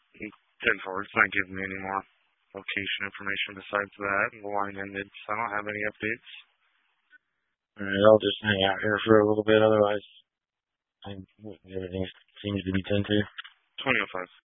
10-4, it's not giving me any more location information besides that. The line ended, so I don't have any updates. Alright, I'll just hang out here for a little bit, otherwise everything seems to be 10-2. 2005.